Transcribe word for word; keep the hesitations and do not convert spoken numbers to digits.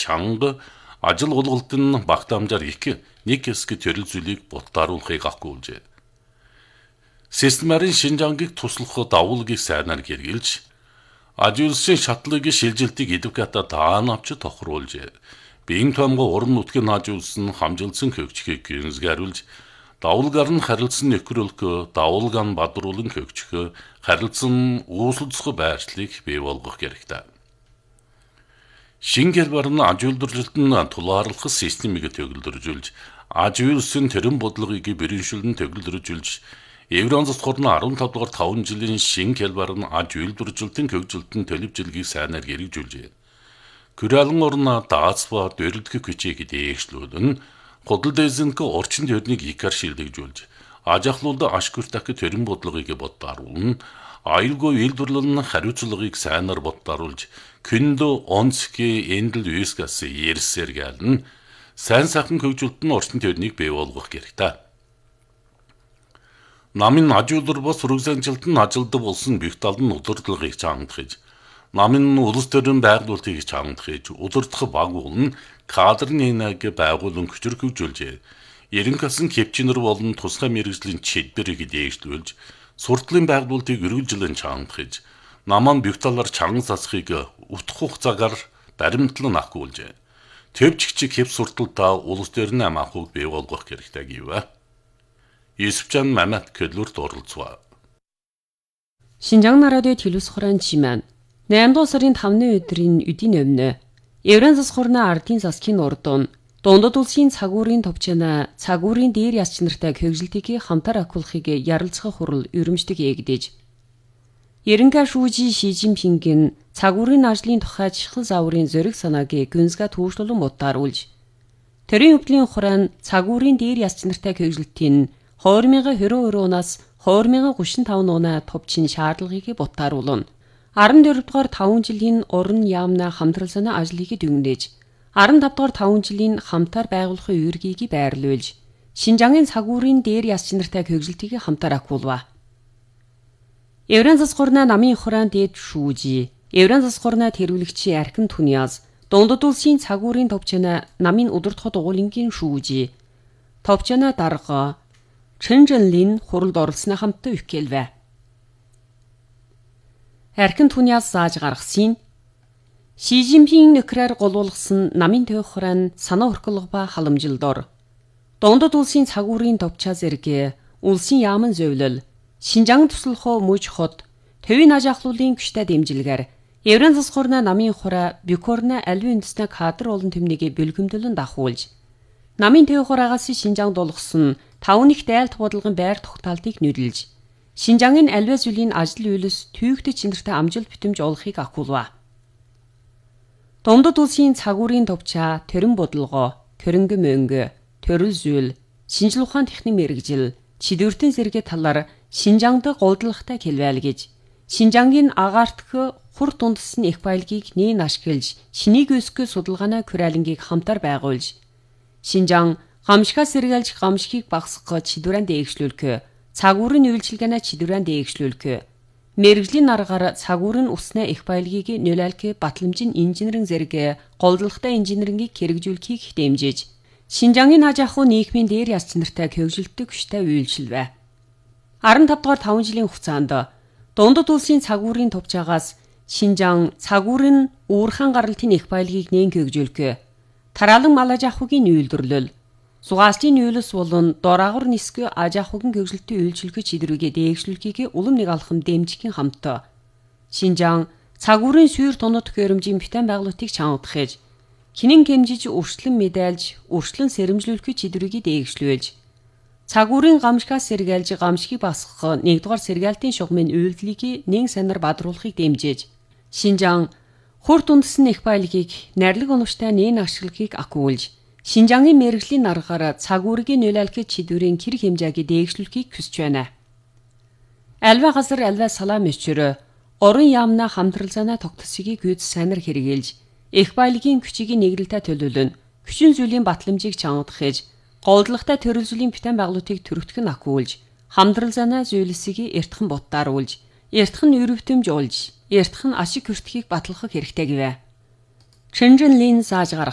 чанга ажил олголтын багт амжаар их нэг хэсэг төрөл зүйлийг бодтааруулахыг агуулжээ. Системарын Шинжангийг туслах давуулгийг сайнаар гэргэлж, аж үйлсийн шатлыг шилжилтийг эдвоката даан авч тохируулжээ. Биеийн тоомго уран нутгийн аж үйлс нь хамжилсан хөгжихийг гэрэлзгааруулж, давуулгаар нь харилцсан нөхрөлгөө, давуулгаан бадруулан хөгжихөө, харилцсан үүсэлцэх байршлыг бий болгох хэрэгтэй. Шинэ хэлбэр нь аж үйлдвэрлэлтэн тулгаарлах системийг төгөлдржүүлж, аж үйлсийн тэрэн бодлогыг бэрхшээлн төгөлдржүүлж, Еврон засхорны арван тав дугаар таван жилийн шинэ хэлбэр нь аж үйлдвэрлэлтэн хөгжилтэн төлөвжилгийг сайнаар хэрэгжүүлжээ. Күрэлэн орны дааз ба дөрөлдөх хүчийг дээшлүүлэн, худал дэзэнх орчин төрнийг икар шилдэгжүүлж, аж ахлуулд ашгүртах тэрэн бодлогыг боддааруулна, аюулгүй үйлдвэрлэл нь хариуцлагыг сайнаар боддааруулж, күндө онцгий эндэл үйсгээс ерсээр гэлэн, сайн сайхан хөгжилтэн орчин төрнийг бий болгох хэрэгтэй. Намын аж үйлдвэр ба сургалтын ажилд болсон бүх талд нь удирдлагыг чангахж, намын улс төрийн байгуулалтыг чангахж, удирдах багуулна кадрын нэг байгуулан хүчрэг хөгжүүлжээ. Ерөнхийдсөн хэмжинэр болон тусгай мэргэжлийн чидбэрийг дээшлүүлж, сурдлын байгуулалтыг үргэлжлэн чангахж, наман бүх талаар чанган засахыг утх хугацаагаар баримтлан агуулжээ. Төвчгчиг хэв сурталтаа улс төрийн амаахыг бий болгох хэрэгтэй гэв. Есвчан Мамат Көлүрт оролцваа. Шинжаан радио телевизхорон чимэн найман дугаар сарын тавны өдрийн өдийн өмнө Еврон засхорны ардын засгийн урдун дундад улсын цагуурын товчона цагуурын дээр ясч нартай хөгжилтийг хамтар агуулахыг ярилцах хурал өрөмжтөг эгдэж. Ерөнхий шүүжи Ши Жинпингийн цагуурын ажлын тухай чихэл зааврын зориг санааг гүнзга түүшлүүлэн бодтааруулж, төрийн өвлийн хураан цагуурын дээр ясч нартай хөгжилтийн хоёр мянган двадцать оноос хоёр мянган гуйшин таван оноо товчин шаардлагыг бодтааруулна. арван дөрөв дугаар таван жилийн уран яамна хамтрал санаа ажлыг дүгнэж, арван тав дугаар таван жилийн хамтар байгуулахын үүргийг байрлуулж, Шинжангийн цагуурын дээр ясч нартай хөгжилтийг хамтар агуулва. Еврон засхорны намын хураан дэд шүүжи, Еврон засхорны тэргүүлэгчи Архин Түниас, дундад улсын цагуурын товчона намын удирдах дугуулингийн шүүжи, товчона дарга Чэнжэнлин хуралд оролцсны хамтаа үхгэлвэ. Архин Түниас зааж гаргасан Ши Жинпин нөхрээр голуулгасан намын төв хураан санаа өрхөлг ба халамжилдор. Дундад улсын цагуурын товчаа зэрэг улсын яаман зөвлөл, Шинжаан туслахоо мөж хот, төвийн аж ахлуулын күчтэй дэмжилгээр Еврон засхорны намын хураа Бюкорны аливаа үндэсний кадр олон төмнийг бэлгэмдүүлэн дахуулж, намын төв хураагаас Шинжаан дулгасан таван их дайлт бодлогын байр тогтоолтыг нөлөөлж, Шинжаангийн аливаа зүйлийн ажил үйлс түйгтэй чинэртэй амжилт битэмж олохыг агуулва. Дундад улсын цагуурын товчаа төрөн бодлогоо, төрөнгө мөнгө, төрөл зүйл, шинжлэх ухаан техник мэргэжил, чидвэртэн зэрэг талаар Шинжаанд голдлохтой хэлвэлгэж, Шинжаангийн агаарт хур дундсан их баялагийг нээн ашиглаж, шинийг өсгөх судалгааны күрэлэнгийг хамтар байгуулж, Шинжаан гамшигаас сэргээлж гамшигыг багасгах чидвэрэн дээгшлүүлэх, цагуурын үйлчилгээний чидвэрэн дээгшлүүлэх, мэргэжлийн аргаар цагуурын усны их баялагийг нөлөөлөх батламжийн инженерийн зэрэг голдлохтой инженерингийг хэрэгжүүлэхийг дэмжиж, Шинжаангийн аж ахуй нийгмийн дээр ясч нартай хөгжилтөг хүчтэй үйлчилвэ. арван тав дугаар таван жилийн хугацаанд дундад улсын цагуурын товчаагаас Шинжаан цагуурын уурхаан гаралтын их баялагийг нээн хөгжүүлэх, тараалан мал аж ахуйн үйлдвэрлэл, сугаалчийн үйлс болон дораагур нисгүй аж ахуйн хөгжилтийн үйлчилгээ чидрүүгээ дээгшлүүлэхийг улам нэг алхам дэмжихийн хамт Шинжаан цагуурын сүйр тонод хөрөмжийн битэн байгуулалтыг чангадахж, хинэн хэмжиж өршлөн мэдээлж, өршлөн сэрэмжлүүлэх чидрүүгээ дээгшлүүлж, цагуурын гамшигаас сэргээлж гамшигыг басгах нэгдүгээр сэргээлтийн шугамын үйлдэлийг нэн санаар бадруулахыг дэмжиж, Шинжаан хур дундсан их баялагийг найрлаг оновчтой нээн ашиглахыг агуулж, Шинжаангийн мэргэжлийн аргаар цагуургийн нөлөөлөх чидвэрийн хэрэг хэмжээг дээгшлүүлэхийг хүсэж байна. Альва газар альва салаам өчрө орон яамна хамтрал занаа тогтсогийг гүйц сайнар хэрэгэлж, их баялагийн күчийг нэглэлтэй төлөвлөн, хүчин зүйлийн батламжийг чангадахж, голдлогтой төрөл зүйлийн битэн байгуулалтыг төрөгдөх нь агуулж, хамтрал занаа зүйлсийг эртхэн бодтааруулж, эртхэн өрөвтөмж олж, эртхэн ашиг хүртэхийг батлах хэрэгтэй гэвэ. Чэнжэнлин зааж гаргасан